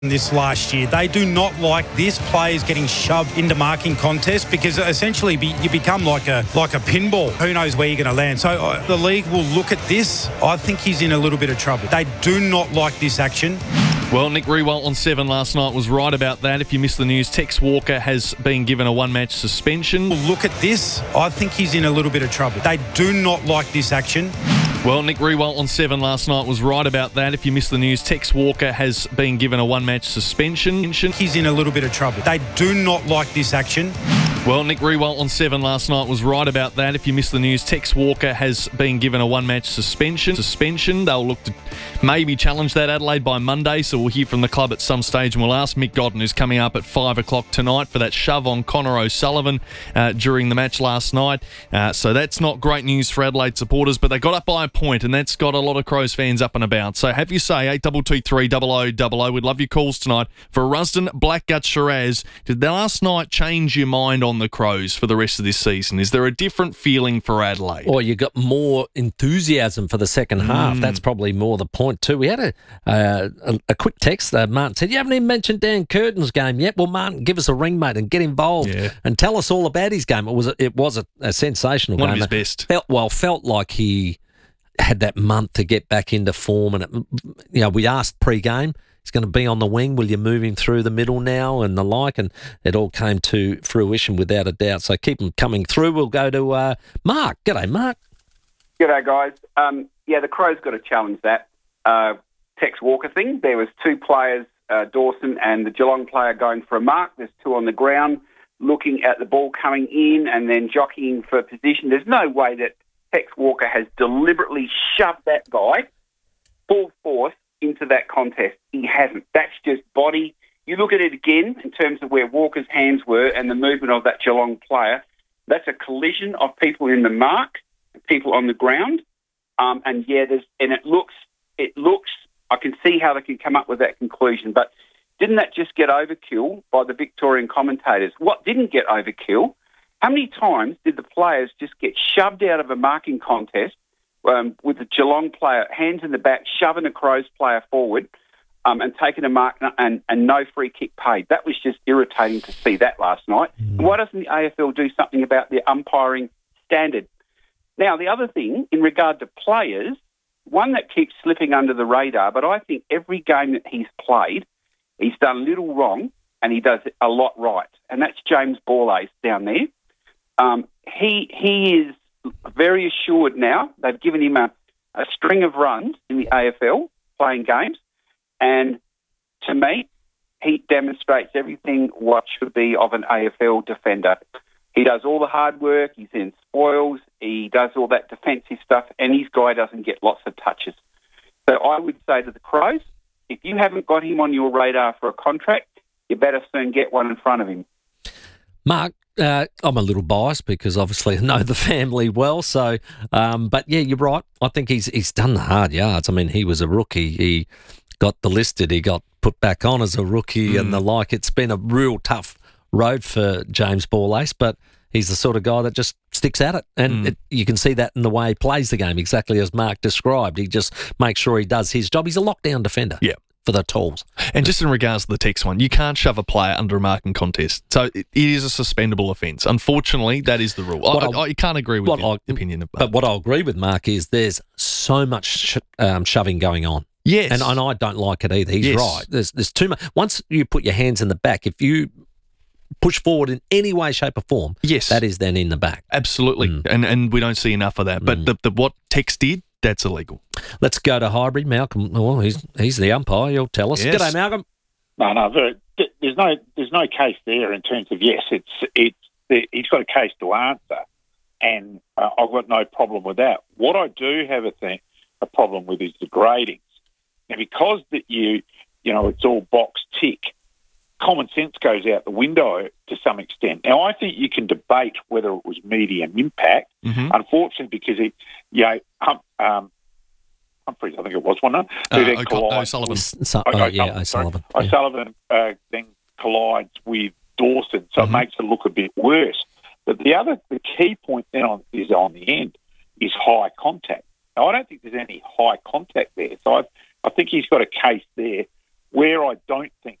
this last year. They do not like this, players getting shoved into marking contests, because essentially you become like a pinball. Who knows where you're going to land? So the league will look at this. I think he's in a little bit of trouble. They do not like this action. Well, Nick Riewoldt on 7 last night was right about that. If you missed the news, Tex Walker has been given a one-match suspension. Look at this. I think he's in a little bit of trouble. They do not like this action. Well, Nick Riewoldt on 7 last night was right about that. If you missed the news, Tex Walker has been given a one-match suspension. He's in a little bit of trouble. They do not like this action. Well, Nick Riewoldt on 7 last night was right about that. If you missed the news, Tex Walker has been given a one-match suspension. They'll look to maybe challenge that Adelaide by Monday, so we'll hear from the club at some stage, and we'll ask Mick Godden, who's coming up at 5 o'clock tonight for that shove on Connor O'Sullivan during the match last night. So that's not great news for Adelaide supporters, but they got up by a point, and that's got a lot of Crows fans up and about. So have you say 8223 0000. We'd love your calls tonight for Rusden Blackgut Shiraz. Did last night change your mind on the Crows for the rest of this season? Is there a different feeling for Adelaide? Or you got more enthusiasm for the second half. That's probably more the point too. We had a quick text. Martin said, "You haven't even mentioned Dan Curtin's game yet." Well, Martin, give us a ring, mate, and get involved and tell us all about his game. It was a sensational game. One of his best. Felt like he had that month to get back into form, and we asked pre-game, he's going to be on the wing. Will you move him through the middle now and the like? And it all came to fruition without a doubt. So keep him coming through. We'll go to Mark. G'day, Mark. G'day, guys. The Crows got to challenge that Tex Walker thing. There was two players, Dawson and the Geelong player, going for a mark. There's two on the ground looking at the ball coming in and then jockeying for position. There's no way that Tex Walker has deliberately shoved that guy full force into that contest. He hasn't. That's just body. You look at it again in terms of where Walker's hands were and the movement of that Geelong player. That's a collision of people in the mark and people on the ground. It looks. I can see how they can come up with that conclusion. But didn't that just get overkill by the Victorian commentators? What didn't get overkill? How many times did the players just get shoved out of a marking contest with the Geelong player, hands in the back, shoving a Crows player forward and taking a mark and no free kick paid? That was just irritating to see that last night. And why doesn't the AFL do something about the umpiring standard? Now, the other thing, in regard to players, one that keeps slipping under the radar, but I think every game that he's played, he's done little wrong and he does a lot right, and that's James Borlase down there. He is very assured now. They've given him a string of runs in the AFL playing games, and to me, he demonstrates everything what should be of an AFL defender. He does all the hard work, he's in spoils, he does all that defensive stuff, and his guy doesn't get lots of touches. So I would say to the Crows, if you haven't got him on your radar for a contract, you better soon get one in front of him. Mark, I'm a little biased because obviously I know the family well. So, but yeah, you're right. I think he's done the hard yards. I mean, he was a rookie. He got delisted. He got put back on as a rookie and the like. It's been a real tough road for James Borlase, but he's the sort of guy that just sticks at it. And you can see that in the way he plays the game, exactly as Mark described. He just makes sure he does his job. He's a lockdown defender. Yeah. For the tools. And just in regards to the text one, you can't shove a player under a marking contest. So it is a suspendable offence. Unfortunately, that is the rule. I can't agree with your opinion. But what I'll agree with Mark is there's so much shoving going on. Yes. And I don't like it either. He's right. There's too much. Once you put your hands in the back, if you push forward in any way, shape or form, that is then in the back. Absolutely. And we don't see enough of that. But what Tex did, that's illegal. Let's go to Highbury. Malcolm, well, he's the umpire. He'll tell us. Yes. G'day, Malcolm. There's no case there in terms of he's got a case to answer, and I've got no problem with that. What I do have a problem with is the gradings. Now, because it's all box tick, common sense goes out the window to some extent. Now, I think you can debate whether it was medium impact. Unfortunately, because Humphreys, I think it was, wasn't it? O'Sullivan. O'Sullivan. O'Sullivan then collides with Dawson, so it makes it look a bit worse. But the key point then is on the end is high contact. Now, I don't think there's any high contact there, so I think he's got a case there Where I don't think